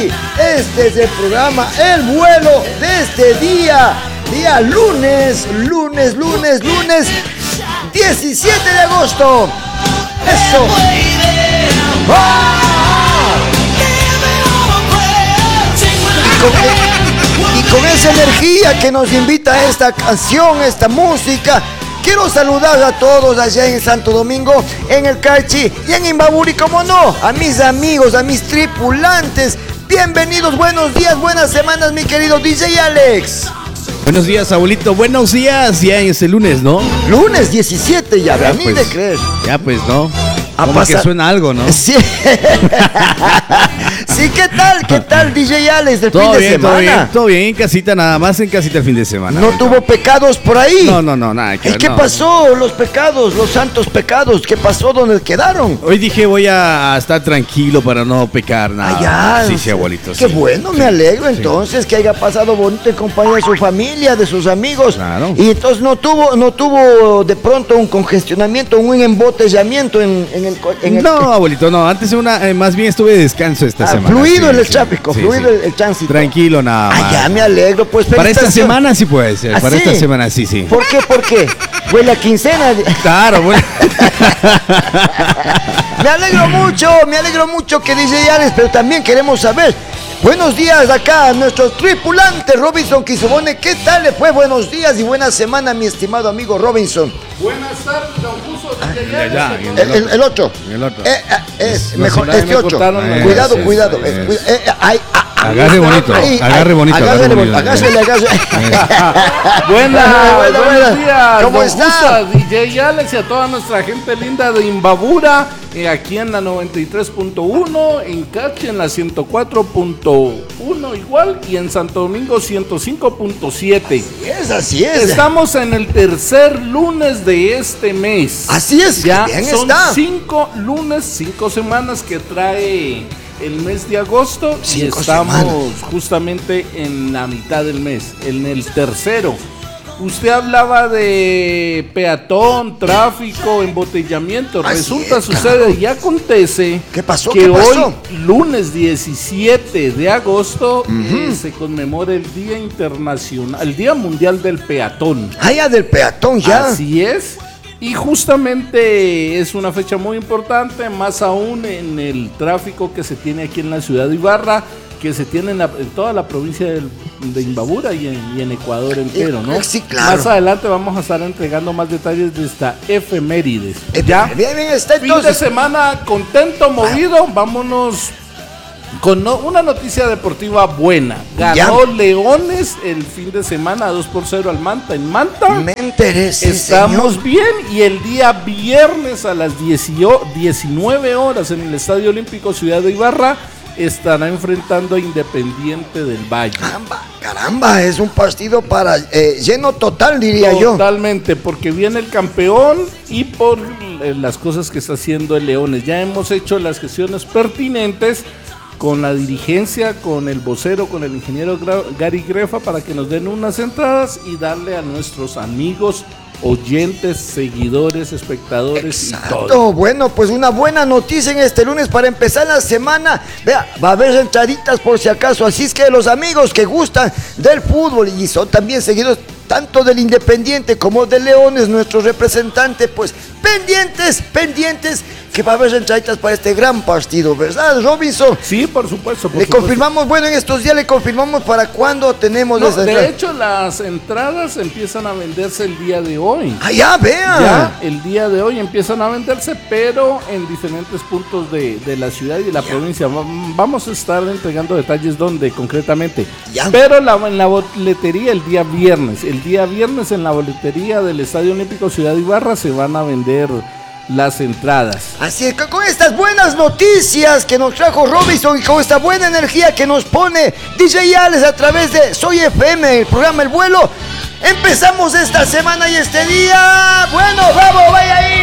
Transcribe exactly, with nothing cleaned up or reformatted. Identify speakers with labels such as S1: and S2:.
S1: Este es el programa El Vuelo de este día, día lunes, lunes, lunes, lunes, diecisiete de agosto. Eso. ¡Oh! Y, con, y con esa energía que nos invita a esta canción, esta música, quiero saludar a todos allá en Santo Domingo, en el Carchi y en Imbabura, y como no, a mis amigos, a mis tripulantes. Bienvenidos, buenos días, buenas semanas, mi querido D J Alex.
S2: Buenos días, abuelito, buenos días. Ya es el lunes, ¿no?
S1: Lunes diecisiete ya,
S2: ya
S1: ni
S2: pues,
S1: de creer.
S2: Ya pues, ¿no?
S1: A
S2: Como
S1: pasar...
S2: que suena algo, ¿no?
S1: Sí. Sí, ¿qué tal? ¿Qué tal, D J Alex, del
S2: todo
S1: fin de
S2: bien,
S1: semana?
S2: Todo bien, todo bien, en casita, nada más en casita el fin de semana.
S1: ¿No tuvo pecados por ahí?
S2: No, no, no, nada que
S1: ¿Y
S2: ver,
S1: qué
S2: no.
S1: pasó? Los pecados, los santos pecados, ¿qué pasó? ¿Dónde quedaron?
S2: Hoy dije voy a estar tranquilo para no pecar nada.
S1: Ah, ya.
S2: Sí, sí, abuelito.
S1: Qué
S2: sí.
S1: bueno, me
S2: Sí,
S1: alegro
S2: sí.
S1: entonces que haya pasado bonito en compañía de su familia, de sus amigos.
S2: Claro.
S1: Y entonces no tuvo, no tuvo de pronto un congestionamiento, un embotellamiento en, en el, en el...
S2: No, abuelito, no. Antes una, eh, más bien estuve de descanso esta
S1: Ah,
S2: semana.
S1: fluido
S2: sí,
S1: en el
S2: sí,
S1: tráfico,
S2: sí,
S1: fluido
S2: sí.
S1: el, el tránsito.
S2: Tranquilo, nada más.
S1: Ah, ya me alegro, pues
S2: Para esta
S1: felicitación.
S2: semana sí puede ser.
S1: ¿Ah,
S2: para
S1: sí?
S2: esta semana sí, sí.
S1: ¿Por qué? ¿Por qué? Huele a quincena.
S2: Claro, bueno.
S1: Me alegro mucho, me alegro mucho que D J Alex, pero también queremos saber. Buenos días acá a nuestro tripulante Robinson Quisubone. ¿Qué tal le fue? Buenos días y buena semana, mi estimado amigo Robinson.
S3: Buenas tardes, Augusto.
S2: Ya, ya,
S1: El, el, el ocho.
S2: El otro.
S1: Eh, eh, es
S2: No,
S1: mejor,
S2: si
S1: este
S3: me
S1: ocho.
S3: cortaron
S2: la-
S1: Cuidado,
S2: es,
S1: cuidado.
S2: es,
S1: eh,
S2: es.
S1: cuida- eh, eh, ay, ah, ah,
S2: Agarre bonito,
S1: ay,
S2: agarre
S1: ay,
S2: bonito,
S1: agárrele
S2: agarre
S1: bonito,
S2: bonito.
S1: agárrele, agárrele.
S3: Buena,
S1: Buena, buena.
S3: buenos días.
S1: ¿Cómo
S3: don
S1: está?
S3: Augusto, D J Alex y a toda nuestra gente linda de Imbabura, eh, aquí en la noventa y tres punto uno, en Cachi en la ciento cuatro punto uno igual y en Santo Domingo ciento cinco punto siete.
S1: Es así es.
S3: Estamos en el tercer lunes de este mes.
S1: Así es,
S3: Ya
S1: bien
S3: son
S1: está.
S3: cinco lunes, cinco semanas que trae el mes de agosto.
S1: Cinco
S3: y estamos
S1: semanas.
S3: justamente en la mitad del mes, en el tercero. Usted hablaba de peatón, tráfico, embotellamiento.
S1: Así
S3: Resulta,
S1: es,
S3: sucede
S1: claro.
S3: y acontece
S1: ¿Qué pasó?
S3: que
S1: ¿Qué pasó?
S3: hoy, lunes diecisiete de agosto, eh, se conmemora el Día Internacional, el Día Mundial del Peatón.
S1: Allá del peatón ya.
S3: Así es. Y justamente es una fecha muy importante, más aún en el tráfico que se tiene aquí en la ciudad de Ibarra, que se tiene en, la- en toda la provincia del- de Imbabura y en, y en Ecuador entero, ¿no?
S1: Sí, claro.
S3: Más adelante vamos a estar entregando más detalles de esta efemérides.
S1: Eh,
S3: ¿Ya?
S1: Bien, bien está
S3: Fin de
S1: entonces.
S3: semana contento, movido, vámonos con no- una noticia deportiva buena. Ganó Leones el fin de semana dos por cero al Manta en Manta.
S1: Me enteré, sí,
S3: Estamos
S1: señor.
S3: bien y el día viernes a las diecinueve horas en el Estadio Olímpico Ciudad de Ibarra estará enfrentando a Independiente del Valle.
S1: Caramba, caramba, es un partido para eh, lleno total, diría yo.
S3: Totalmente, porque viene el campeón y por eh, las cosas que está haciendo el Leones. Ya hemos hecho las gestiones pertinentes con la dirigencia, con el vocero, con el ingeniero Gra- Gary Grefa para que nos den unas entradas y darle a nuestros amigos, oyentes, seguidores, espectadores y todo.
S1: Exacto, bueno, pues una buena noticia en este lunes para empezar la semana. Vea, va a haber entraditas por si acaso, así es que los amigos que gustan del fútbol y son también seguidos tanto del Independiente como del Leones, nuestro representante, pues pendientes, pendientes, que va a haber entraditas para este gran partido, ¿verdad, Robinson?
S3: Sí, por supuesto. por
S1: Le
S3: supuesto.
S1: confirmamos, bueno, en estos días le confirmamos para cuándo tenemos
S3: No,
S1: esa
S3: de
S1: entrada.
S3: hecho, las entradas empiezan a venderse el día de hoy.
S1: Ah, ya, vea.
S3: Ya el día de hoy empiezan a venderse, pero en diferentes puntos de, de la ciudad y de la provincia. Va- Vamos a estar entregando detalles donde concretamente.
S1: Ya.
S3: Pero la- en la boletería el día viernes, el día viernes en la boletería del Estadio Olímpico Ciudad de Ibarra se van a vender las entradas.
S1: Así es que con estas buenas noticias que nos trajo Robinson y con esta buena energía que nos pone D J Alex a través de Soy F M, el programa El Vuelo, empezamos esta semana y este día. Bueno, vamos, vaya ahí.